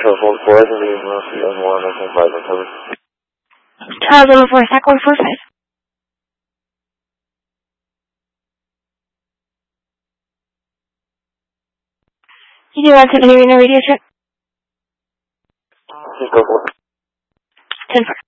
Charles 1-4, I can be in L1, I can 5 on cover. Charles 1-4, SAC 145. You do want to hear in a radio check? Just go for it. 10-4.